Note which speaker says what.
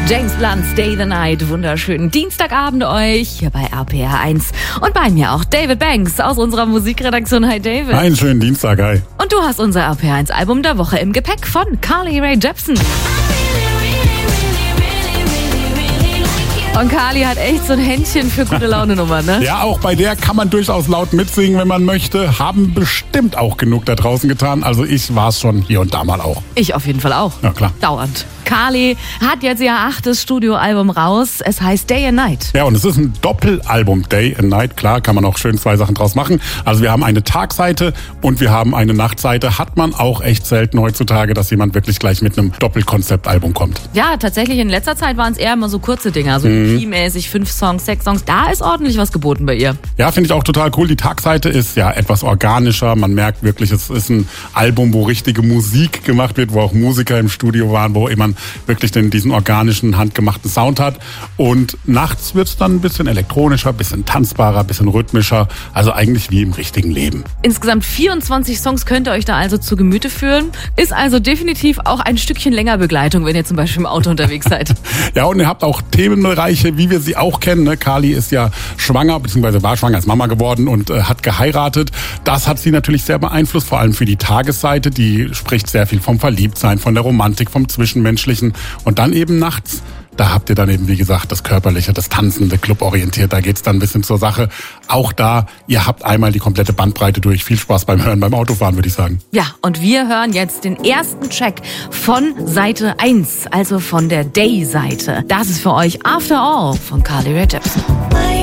Speaker 1: James Blunt, Stay the Night. Wunderschönen Dienstagabend euch hier bei RPR 1. Und bei mir auch David Banks aus unserer Musikredaktion. Hi David.
Speaker 2: Einen schönen Dienstag, hi.
Speaker 1: Und du hast unser RPR 1 Album der Woche im Gepäck von Carly Rae Jepsen. Und Carly hat echt so ein Händchen für gute Laune-Nummer, ne?
Speaker 2: Ja, auch bei der kann man durchaus laut mitsingen, wenn man möchte. Haben bestimmt auch genug da draußen getan. Also ich war es schon hier und da mal auch.
Speaker 1: Ich auf jeden Fall auch.
Speaker 2: Ja, klar.
Speaker 1: Dauernd. Carly hat jetzt ihr 8. Studioalbum raus. Es heißt Day and Night.
Speaker 2: Ja, und es ist ein Doppelalbum, Day and Night. Klar, kann man auch schön 2 Sachen draus machen. Also wir haben eine Tagseite und wir haben eine Nachtseite. Hat man auch echt selten heutzutage, dass jemand wirklich gleich mit einem Doppelkonzeptalbum kommt.
Speaker 1: Ja, tatsächlich in letzter Zeit waren es eher immer so kurze Dinger, so EP-mäßig, 5 Songs, 6 Songs. Da ist ordentlich was geboten bei ihr.
Speaker 2: Ja, finde ich auch total cool. Die Tagseite ist ja etwas organischer. Man merkt wirklich, es ist ein Album, wo richtige Musik gemacht wird, wo auch Musiker im Studio waren, wo man wirklich diesen organischen, handgemachten Sound hat. Und nachts wird es dann ein bisschen elektronischer, ein bisschen tanzbarer, ein bisschen rhythmischer. Also eigentlich wie im richtigen Leben.
Speaker 1: Insgesamt 24 Songs könnt ihr euch da also zu Gemüte führen. Ist also definitiv auch ein Stückchen länger Begleitung, wenn ihr zum Beispiel im Auto unterwegs seid.
Speaker 2: Ja, und ihr habt auch Themenbereiche, wie wir sie auch kennen. Ne? Carly ist ja schwanger, beziehungsweise war schwanger, ist Mama geworden und hat geheiratet. Das hat sie natürlich sehr beeinflusst, vor allem für die Tagesseite. Die spricht sehr viel vom Verliebtsein, von der Romantik, vom Zwischenmenschlichen. Und dann eben nachts, da habt ihr dann eben, wie gesagt, das Körperliche, das Tanzende, cluborientiert. Da geht's dann ein bisschen zur Sache. Auch da, ihr habt einmal die komplette Bandbreite durch. Viel Spaß beim Hören, beim Autofahren, würde ich sagen.
Speaker 1: Ja, und wir hören jetzt den ersten Track von Seite 1, also von der Day-Seite. Das ist für euch After All von Carly Rae Jepsen.